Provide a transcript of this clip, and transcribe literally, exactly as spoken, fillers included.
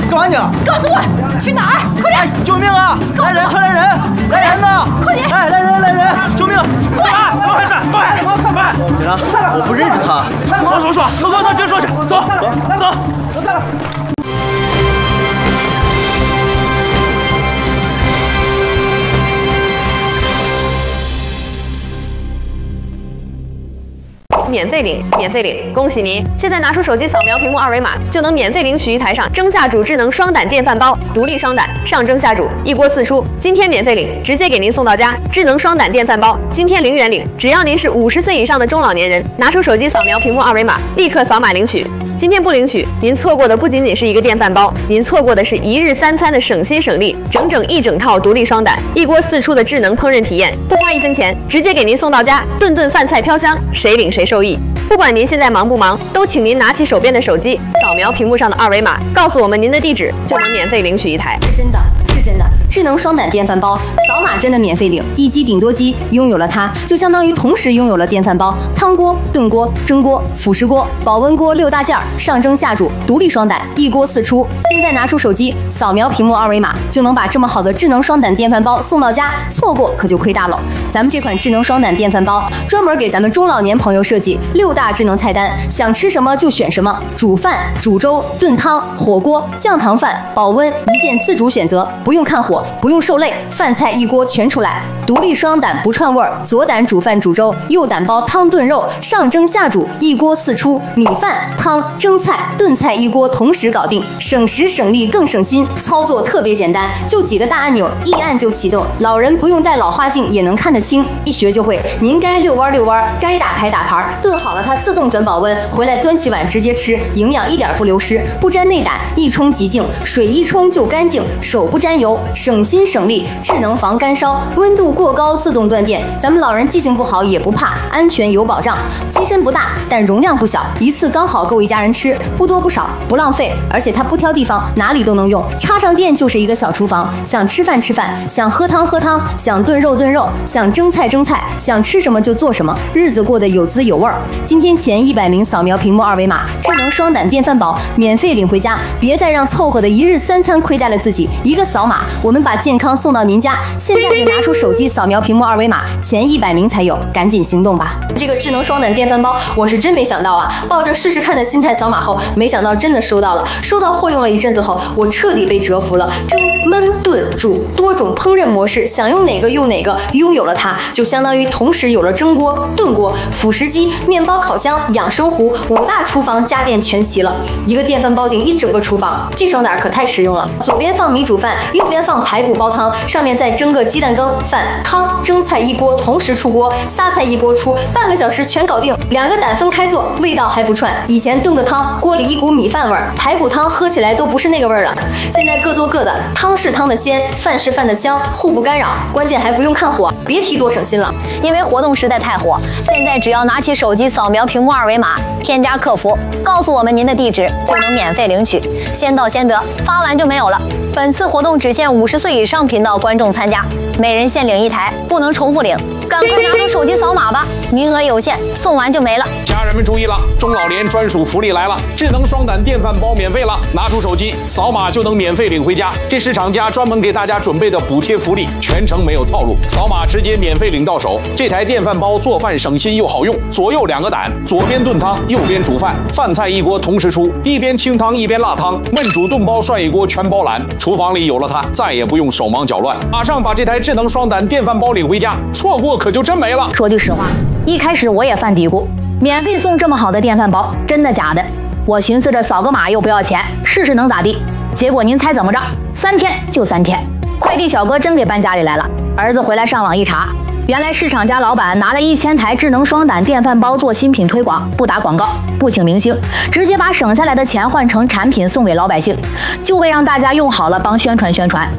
干嘛你？ 告诉我去哪儿？快点！ 哎，救命啊！来人，快来人！来人呐！ 快点！ 哎，来人，来人！救命！ 快！怎么回事？快！快！ 警察，我不认识他。 说说说，走走走，接说去，走走走。 走散了。 免费领，免费领！恭喜您！现在拿出手机扫描屏幕二维码，就能免费领取一台上蒸下煮智能双胆电饭煲，独立双胆，上蒸下煮，一锅四出。今天免费领，直接给您送到家。智能双胆电饭煲，今天零元领，只要您是五十岁以上的中老年人，拿出手机扫描屏幕二维码，立刻扫码领取。今天不领取，您错过的不仅仅是一个电饭煲，您错过的是一日三餐的省心省力，整整一整套独立双胆，一锅四出的智能烹饪体验，不花一分钱，直接给您送到家，顿顿饭菜飘香，谁领谁受益。不管您现在忙不忙，都请您拿起手边的手机，扫描屏幕上的二维码，告诉我们您的地址，就能免费领取一台。 是真的，是真的，智能双胆电饭煲，扫码真的免费领，一机顶多机，拥有了它，就相当于同时拥有了电饭煲、汤锅、炖锅、蒸锅、辅食锅、保温锅六大件儿，上蒸下煮，独立双胆，一锅四出。现在拿出手机，扫描屏幕二维码，就能把这么好的智能双胆电饭煲送到家，错过可就亏大了。咱们这款智能双胆电饭煲，专门给咱们中老年朋友设计六大智能菜单，想吃什么就选什么，煮饭、煮粥、炖汤、火锅、酱汤饭、保温，一键自主选择，不用看火，不用受累，饭菜一锅全出来。独立双胆不串味儿，左胆煮饭煮粥，右胆煲汤炖肉，上蒸下煮，一锅四出，米饭、汤、蒸菜、炖菜一锅同时搞定，省时省力更省心，操作特别简单，就几个大按钮，一按就启动，老人不用戴老花镜也能看得清，一学就会。您该遛弯遛弯，该打牌打牌，炖好了它自动转保温，回来端起碗直接吃，营养一点不流失，不沾内胆，一冲即净，水一冲就干净，手不沾油，省心省力，智能防干烧，温度过高自动断电，咱们老人记性不好也不怕，安全有保障。机身不大，但容量不小，一次刚好够一家人吃，不多不少，不浪费，而且它不挑地方，哪里都能用，插上电就是一个小厨房，想吃饭吃饭，想喝汤喝汤，想炖肉炖肉，想蒸菜蒸菜，想吃什么就做什么，日子过得有滋有味儿。今天前一百名扫描屏幕二维码，智能双胆电饭煲免费领回家，别再让凑合的一日三餐亏待了自己，一个扫码，我们把健康送到您家。现在就拿出手机扫描屏幕二维码，前一百名才有，赶紧行动吧！这个智能双胆电饭煲，我是真没想到啊！抱着试试看的心态扫码后，没想到真的收到了。收到货用了一阵子后，我彻底被折服了。蒸、焖、炖、煮多种烹饪模式，想用哪个用哪个，拥有了它，就相当于同时有了蒸锅、炖锅、辅食机、面包烤箱、养生壶，五大厨房家电全齐了。一个电饭煲顶一整个厨房，这双胆可太实用了。左边放米煮饭，右边放排骨煲汤，上面再蒸个鸡蛋羹、饭、汤、蒸菜一锅同时出锅，仨菜一锅出，半个小时全搞定。两个胆分开做，味道还不串。以前炖个汤，锅里一股米饭味儿，排骨汤喝起来都不是那个味儿了。现在各做各的，汤是汤的鲜，饭是饭的香，互不干扰，关键还不用看火，别提多省心了。 因为活动实在太火，现在只要拿起手机扫描屏幕二维码，添加客服，告诉我们您的地址，就能免费领取，先到先得，发完就没有了。本次活动只限五十岁以上频道观众参加，每人限领一台，不能重复领。赶快拿出手机扫码吧，名额有限，送完就没了。 家人们注意了，中老年专属福利来了，智能双胆电饭煲免费了，拿出手机扫码就能免费领回家。这是厂家专门给大家准备的补贴福利，全程没有套路，扫码直接免费领到手。这台电饭煲做饭省心又好用，左右两个胆，左边炖汤，右边煮饭，饭菜一锅同时出，一边清汤一边辣汤，焖煮炖煲涮一锅全包揽。厨房里有了它，再也不用手忙脚乱，马上把这台智能双胆电饭煲领回家，错过可就真没了。 说句实话，一开始我也犯嘀咕，免费送这么好的电饭煲，真的假的？我寻思着扫个码又不要钱，试试能咋地？结果您猜怎么着？三天就三天，快递小哥真给搬家里来了。儿子回来上网一查，原来市场家老板拿了一千台智能双胆电饭煲做新品推广，不打广告，不请明星，直接把省下来的钱换成产品送给老百姓，就为让大家用好了帮宣传宣传。